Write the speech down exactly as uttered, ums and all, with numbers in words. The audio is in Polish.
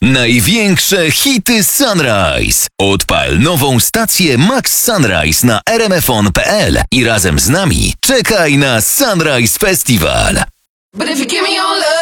Największe hity Sunrise. Odpal nową stację Max Sunrise na r m f on kropka p l i razem z nami czekaj na Sunrise Festival. But if you give me your love